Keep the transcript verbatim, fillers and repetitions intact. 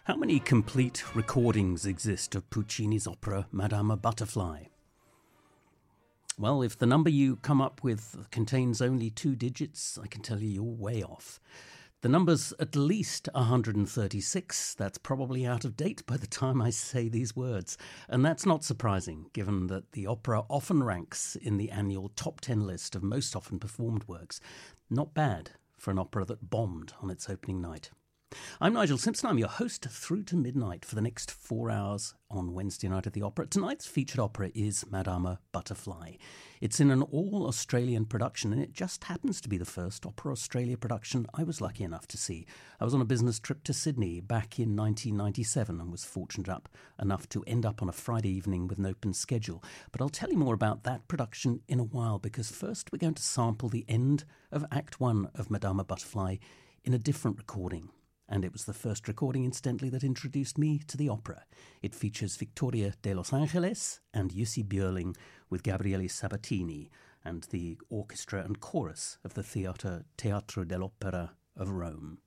How many complete recordings exist of Puccini's opera Madama Butterfly? Well, if the number you come up with contains only two digits, I can tell you you're way off. The number's at least one hundred thirty-six. That's probably out of date by the time I say these words. And that's not surprising, given that the opera often ranks in the annual top ten list of most often performed works. Not bad for an opera that bombed on its opening night. I'm Nigel Simpson. I'm your host through to midnight for the next four hours on Wednesday night at the Opera. Tonight's featured opera is Madama Butterfly. It's in an all-Australian production, and it just happens to be the first Opera Australia production I was lucky enough to see. I was on a business trip to Sydney back in nineteen ninety-seven and was fortunate up enough to end up on a Friday evening with an open schedule. But I'll tell you more about that production in a while, because first we're going to sample the end of Act One of Madama Butterfly in a different recording. And it was the first recording, incidentally, that introduced me to the opera. It features Victoria de Los Angeles and Jussi Björling with Gabriele Sabatini and the orchestra and chorus of the Theatre Teatro dell'Opera of Rome.